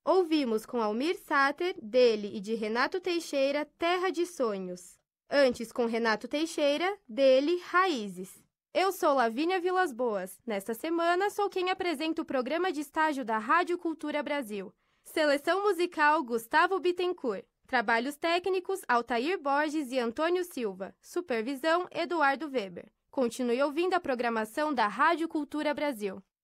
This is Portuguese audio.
Ouvimos com Almir Sater, dele e de Renato Teixeira, Terra de Sonhos. Antes, com Renato Teixeira, dele, Raízes. Eu sou Lavínia Vilas Boas. Nesta semana, sou quem apresenta o programa de estágio da Rádio Cultura Brasil. Seleção musical, Gustavo Bittencourt. Trabalhos técnicos, Altair Borges e Antônio Silva. Supervisão, Eduardo Weber. Continue ouvindo a programação da Rádio Cultura Brasil.